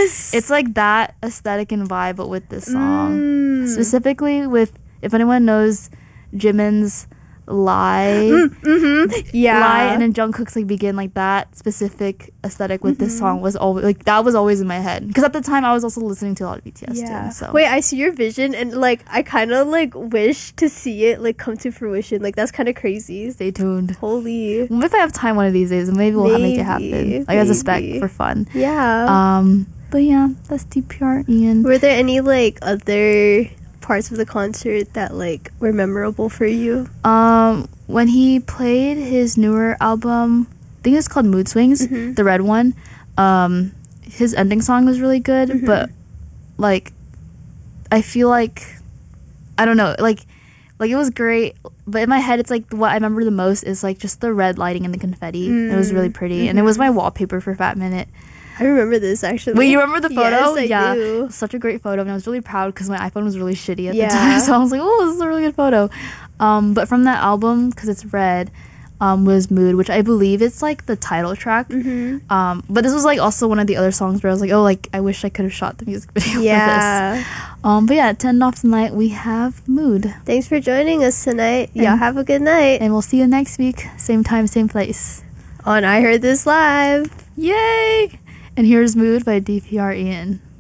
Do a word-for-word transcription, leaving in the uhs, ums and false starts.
Yes. It's like that aesthetic and vibe, but with this song. Mm. Specifically with, if anyone knows Jimin's Lie, Mm, mm-hmm. Yeah. Lie, and then Jungkook's like Begin, like that specific aesthetic with Mm-hmm. this song was always like that was always in my head, because at the time I was also listening to a lot of B T S Yeah. too. So Wait, I see your vision, and like I kind of like wish to see it like come to fruition. Like that's kind of crazy. stay tuned. Holy. Well, if I have time one of these days, maybe we'll ha- make it Maybe, happen. Like as a spec maybe. for fun. Yeah. Um, but yeah, that's D P R Ian. Were there any like other parts of the concert that like were memorable for you? Um, when he played his newer album, I think it's called Mood Swings, Mm-hmm. the red one. Um, his ending song was really good, Mm-hmm. but like, I feel like, I don't know, like, like it was great, but in my head, it's like what I remember the most is like just the red lighting and the confetti. Mm. It was really pretty, Mm-hmm. and it was my wallpaper for Fat Minute. I remember this actually. Wait, you remember the photo? Yes, I yeah, do. such a great photo, and I was really proud because my iPhone was really shitty at Yeah. the time, so I was like, "Oh, this is a really good photo." Um, but from that album, because it's red, um, was Mood, which I believe it's like the title track. Mm-hmm. Um, but this was like also one of the other songs where I was like, "Oh, like I wish I could have shot the music video Yeah. for this." Um, but yeah, at ten off tonight we have Mood, Thanks for joining us tonight. And- Y'all have a good night. and we'll see you next week, same time, same place. On I Heard This Live. Yay! And here's Mood by D P R Ian.